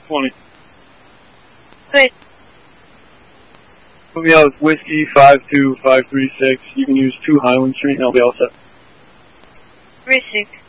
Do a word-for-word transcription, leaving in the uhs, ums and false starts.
twenty. Good. Put me out with Whiskey five two five three six. You can use two Highland Street and I'll be all set. Three six.